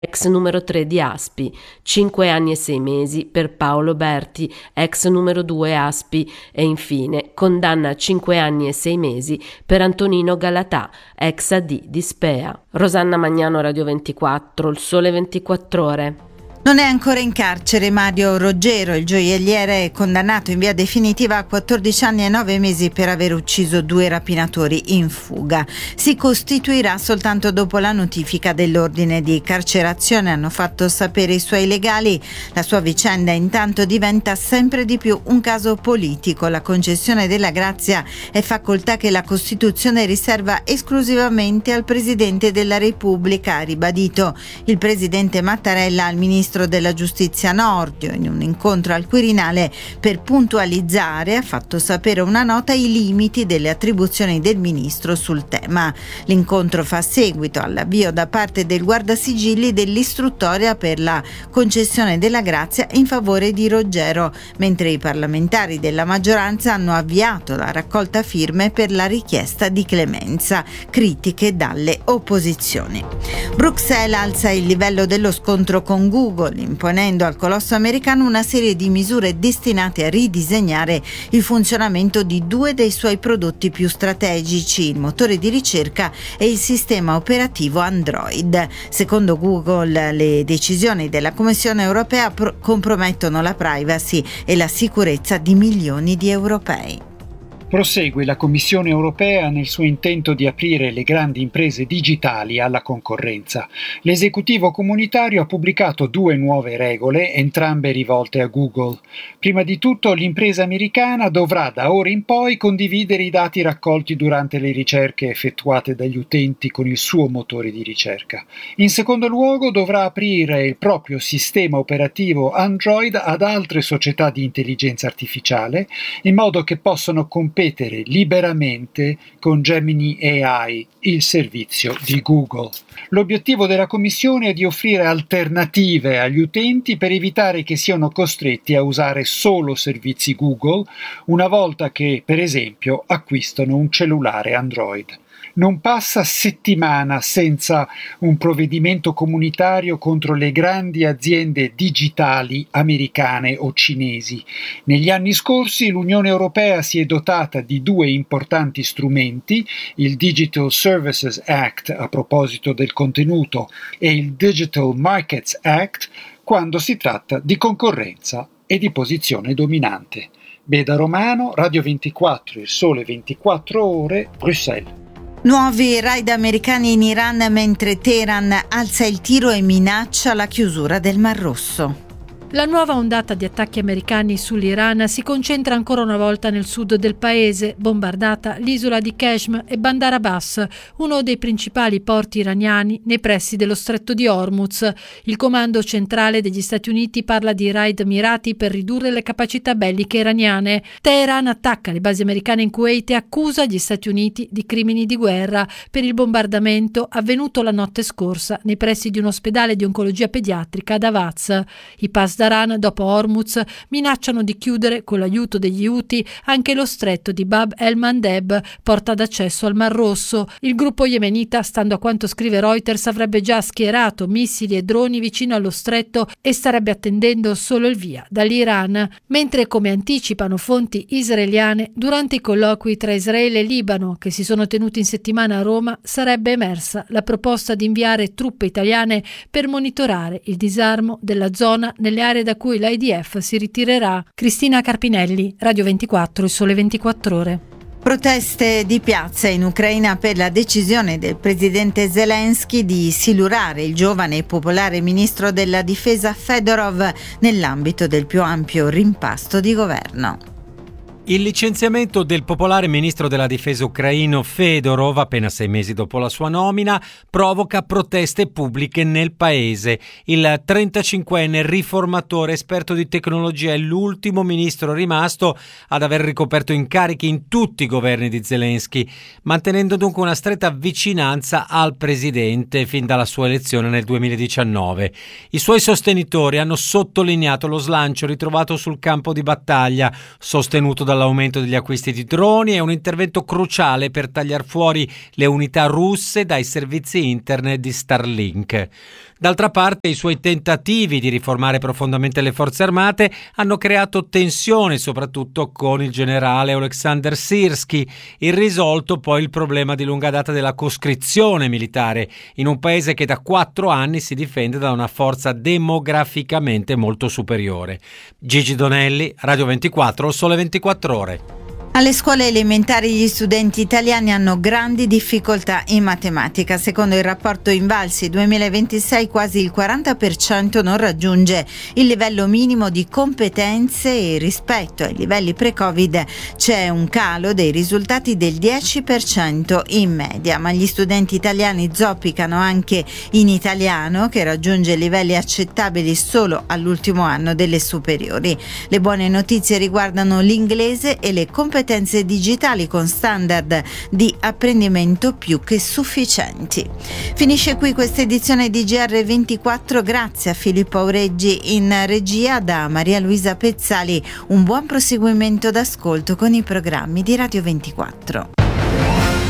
ex numero 3 di Aspi, 5 anni e 6 mesi per Paolo Berti, ex numero 2 Aspi, e infine condanna a 5 anni e 6 mesi per Antonino Galatà, ex AD di Spea. Rosanna Magnano, Radio 24, Il Sole 24 Ore. Non è ancora in carcere Mario Roggero, il gioielliere è condannato in via definitiva a 14 anni e 9 mesi per aver ucciso 2 rapinatori in fuga. Si costituirà soltanto dopo la notifica dell'ordine di carcerazione, hanno fatto sapere i suoi legali. La sua vicenda intanto diventa sempre di più un caso politico. La concessione della grazia è facoltà che la Costituzione riserva esclusivamente al Presidente della Repubblica, ha ribadito il Presidente Mattarella al Ministro della Giustizia Nordio in un incontro al Quirinale per puntualizzare, ha fatto sapere una nota, i limiti delle attribuzioni del Ministro sul tema. L'incontro fa seguito all'avvio da parte del Guardasigilli dell'istruttoria per la concessione della grazia in favore di Roggero, mentre i parlamentari della maggioranza hanno avviato la raccolta firme per la richiesta di clemenza, critiche dalle opposizioni. Bruxelles alza il livello dello scontro con Google, imponendo al colosso americano una serie di misure destinate a ridisegnare il funzionamento di 2 dei suoi prodotti più strategici, il motore di ricerca e il sistema operativo Android. Secondo Google, le decisioni della Commissione europea compromettono la privacy e la sicurezza di milioni di europei. Prosegue la Commissione europea nel suo intento di aprire le grandi imprese digitali alla concorrenza. L'esecutivo comunitario ha pubblicato 2 nuove regole, entrambe rivolte a Google. Prima di tutto, l'impresa americana dovrà da ora in poi condividere i dati raccolti durante le ricerche effettuate dagli utenti con il suo motore di ricerca. In secondo luogo, dovrà aprire il proprio sistema operativo Android ad altre società di intelligenza artificiale, in modo che possano competere liberamente con Gemini AI, il servizio di Google. L'obiettivo della Commissione è di offrire alternative agli utenti per evitare che siano costretti a usare solo servizi Google una volta che, per esempio, acquistano un cellulare Android. Non passa settimana senza un provvedimento comunitario contro le grandi aziende digitali americane o cinesi. Negli anni scorsi l'Unione Europea si è dotata di 2 importanti strumenti, il Digital Services Act a proposito del contenuto e il Digital Markets Act quando si tratta di concorrenza e di posizione dominante. Beda Romano, Radio 24, Il Sole 24 Ore, Bruxelles. Nuovi raid americani in Iran mentre Teheran alza il tiro e minaccia la chiusura del Mar Rosso. La nuova ondata di attacchi americani sull'Iran si concentra ancora una volta nel sud del paese, bombardata l'isola di Qeshm e Bandar Abbas, uno dei principali porti iraniani nei pressi dello stretto di Hormuz. Il comando centrale degli Stati Uniti parla di raid mirati per ridurre le capacità belliche iraniane. Teheran attacca le basi americane in Kuwait e accusa gli Stati Uniti di crimini di guerra per il bombardamento avvenuto la notte scorsa nei pressi di un ospedale di oncologia pediatrica ad Avaz. I Pasdaran, dopo Hormuz, minacciano di chiudere con l'aiuto degli Houthi anche lo stretto di Bab el-Mandeb, porta d'accesso al Mar Rosso. Il gruppo yemenita, stando a quanto scrive Reuters, avrebbe già schierato missili e droni vicino allo stretto e starebbe attendendo solo il via dall'Iran, mentre, come anticipano fonti israeliane, durante i colloqui tra Israele e Libano che si sono tenuti in settimana a Roma sarebbe emersa la proposta di inviare truppe italiane per monitorare il disarmo della zona nelle aree da cui l'IDF si ritirerà. Cristina Carpinelli, Radio 24, Il Sole 24 Ore. Proteste di piazza in Ucraina per la decisione del presidente Zelensky di silurare il giovane e popolare ministro della difesa Fedorov nell'ambito del più ampio rimpasto di governo. Il licenziamento del popolare ministro della difesa ucraino Fedorov, appena 6 mesi dopo la sua nomina, provoca proteste pubbliche nel paese. Il 35enne riformatore esperto di tecnologia è l'ultimo ministro rimasto ad aver ricoperto incarichi in tutti i governi di Zelensky, mantenendo dunque una stretta vicinanza al presidente fin dalla sua elezione nel 2019. I suoi sostenitori hanno sottolineato lo slancio ritrovato sul campo di battaglia, sostenuto dall'aumento degli acquisti di droni e un intervento cruciale per tagliar fuori le unità russe dai servizi internet di Starlink. D'altra parte, i suoi tentativi di riformare profondamente le forze armate hanno creato tensione, soprattutto con il generale Oleksandr Syrskyi. Irrisolto poi il problema di lunga data della coscrizione militare, in un paese che da 4 anni si difende da una forza demograficamente molto superiore. Gigi Donelli, Radio 24, Sole 24 Ore. Alle scuole elementari gli studenti italiani hanno grandi difficoltà in matematica. Secondo il rapporto Invalsi 2026 quasi il 40% non raggiunge il livello minimo di competenze e rispetto ai livelli pre-Covid c'è un calo dei risultati del 10% in media, ma gli studenti italiani zoppicano anche in italiano, che raggiunge livelli accettabili solo all'ultimo anno delle superiori. Le buone notizie riguardano l'inglese e le competenze digitali con standard di apprendimento più che sufficienti. Finisce qui questa edizione di GR24, grazie a Filippo Aureggi in regia, da Maria Luisa Pezzali. Un buon proseguimento d'ascolto con i programmi di Radio 24.